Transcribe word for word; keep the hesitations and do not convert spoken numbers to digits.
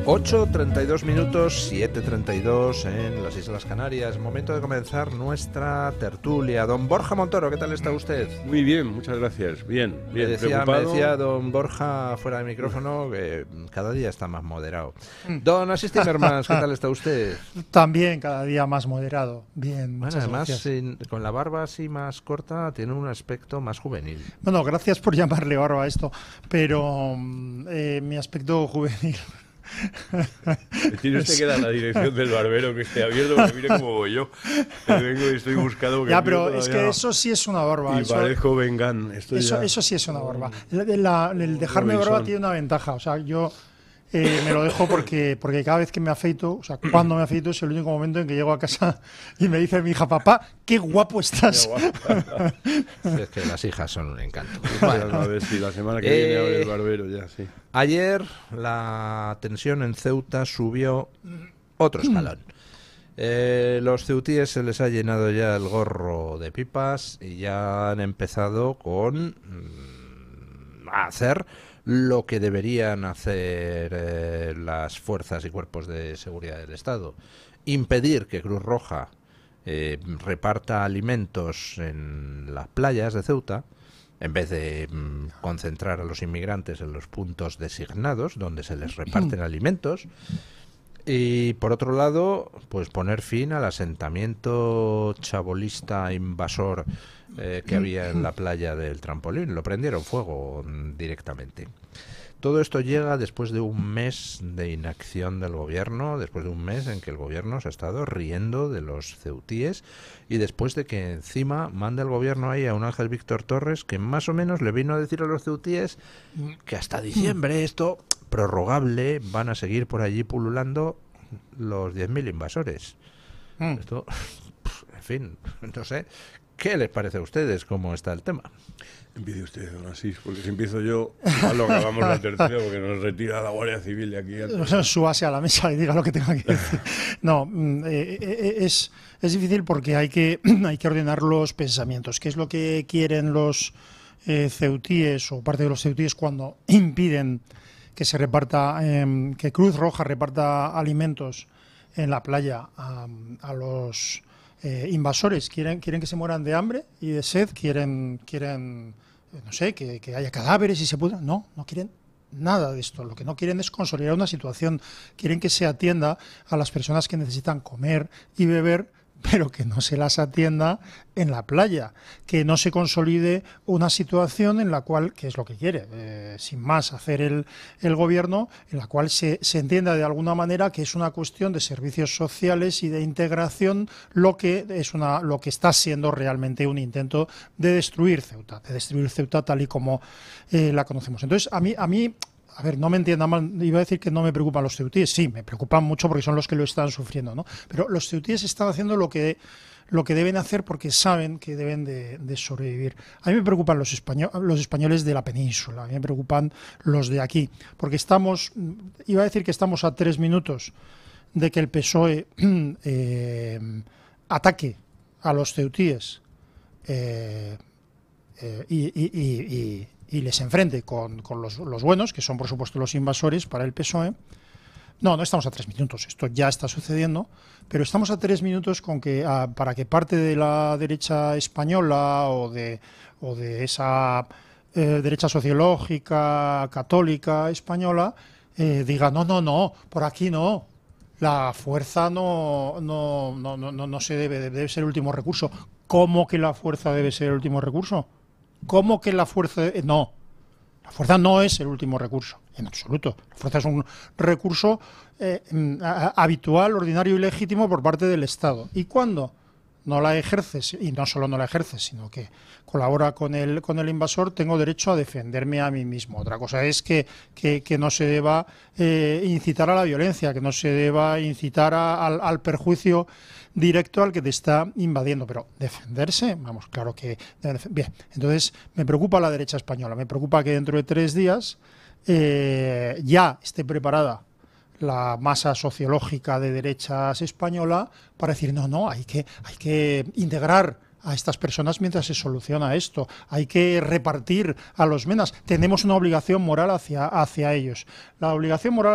ocho treinta y dos minutos, siete treinta y dos en las Islas Canarias. Momento de comenzar nuestra tertulia. Don Borja Montoro, ¿qué tal está usted? Muy bien, muchas gracias. Bien, bien. Me decía, me preocupado. decía don Borja fuera de micrófono que cada día está más moderado. Don Asís Timmermans, ¿qué tal está usted? También cada día más moderado. Bien, Bueno, muchas además, gracias. sin- con la barba así más corta, tiene un aspecto más juvenil. Bueno, gracias por llamarle barba a esto, pero mm, eh, mi aspecto juvenil. Tiene usted que dar la dirección del barbero que esté abierto, porque mire cómo voy yo. Que vengo y estoy buscando. porque Ya, el mío pero es todavía- que eso sí es una barba. Y Eso, parezco Vengan. Estoy eso, ya- eso sí es una barba. La- la- el dejarme barba Robinson. tiene una ventaja. O sea, yo eh, me lo dejo porque, porque cada vez que me afeito, o sea, cuando me afeito es el único momento en que llego a casa y me dice mi hija, papá, qué guapo estás. Si es que las hijas son un encanto. Bueno, a ver si la semana que Eh, viene abre el barbero ya, sí. Ayer la tensión en Ceuta subió otro escalón. Eh, los ceutíes se les ha llenado ya el gorro de pipas y ya han empezado con mm, a hacer lo que deberían hacer eh, las fuerzas y cuerpos de seguridad del Estado. Impedir que Cruz Roja eh, reparta alimentos en las playas de Ceuta, en vez de mm, concentrar a los inmigrantes en los puntos designados donde se les reparten alimentos. Y por otro lado, pues poner fin al asentamiento chabolista invasor eh, que había en la playa del Trampolín. Lo prendieron fuego mm, directamente. Todo esto llega después de un mes de inacción del gobierno, después de un mes en que el gobierno se ha estado riendo de los ceutíes y después de que encima manda el gobierno ahí a un Ángel Víctor Torres que más o menos le vino a decir a los ceutíes que hasta diciembre esto prorrogable van a seguir por allí pululando los diez mil invasores. Mm. Esto, en fin, no sé. ¿Qué les parece a ustedes cómo está el tema? Empiece usted, don Asís, porque si empiezo yo, igual lo acabamos la tercera porque nos retira la Guardia Civil de aquí. O sea, súbase a la mesa y diga lo que tenga que decir. No, mm, eh, eh, es, es difícil porque hay que, hay que ordenar los pensamientos. ¿Qué es lo que quieren los eh, ceutíes o parte de los ceutíes cuando impiden que se reparta, eh, que Cruz Roja reparta alimentos en la playa a, a los eh, invasores? ¿Quieren, quieren que se mueran de hambre y de sed? ¿Quieren, quieren eh, no sé, que, que haya cadáveres y se pudran? No, no quieren nada de esto. Lo que no quieren es consolidar una situación. Quieren que se atienda a las personas que necesitan comer y beber, pero que no se las atienda en la playa, que no se consolide una situación en la cual, que es lo que quiere, eh, sin más, hacer el, el gobierno, en la cual se, se entienda de alguna manera que es una cuestión de servicios sociales y de integración lo que es una lo que está siendo realmente un intento de destruir Ceuta, de destruir Ceuta tal y como eh, la conocemos. Entonces, a mí, a mí A ver, no me entienda mal, iba a decir que no me preocupan los ceutíes, sí, me preocupan mucho porque son los que lo están sufriendo, ¿no? Pero los ceutíes están haciendo lo que, lo que deben hacer porque saben que deben de, de sobrevivir. A mí me preocupan los, español, los españoles de la península, a mí me preocupan los de aquí, porque estamos, iba a decir que estamos a tres minutos de que el P S O E eh, ataque a los ceutíes eh, eh, y... y, y, y y les enfrente con, con los, los buenos, que son por supuesto los invasores para el P S O E. No, no estamos a tres minutos, esto ya está sucediendo, pero estamos a tres minutos con que a, para que parte de la derecha española o de, o de esa eh, derecha sociológica, católica española, eh, diga, no, no, no, por aquí no, la fuerza no, no, no, no, no, no se debe, debe ser el último recurso. ¿Cómo que la fuerza debe ser el último recurso? ¿Cómo que la fuerza? No, la fuerza no es el último recurso, en absoluto. La fuerza es un recurso eh, habitual, ordinario y legítimo por parte del Estado. ¿Y cuándo no la ejerces? Y no solo no la ejerces, sino que colabora con el, con el invasor, tengo derecho a defenderme a mí mismo. Otra cosa es que, que, que no se deba eh, incitar a la violencia, que no se deba incitar a, al, al perjuicio directo al que te está invadiendo, pero defenderse, vamos, claro que... Bien, entonces me preocupa la derecha española, me preocupa que dentro de tres días eh, ya esté preparada la masa sociológica de derechas española para decir, no, no, hay que, hay que integrar a estas personas mientras se soluciona esto, hay que repartir a los menas, tenemos una obligación moral hacia, hacia ellos. La obligación moral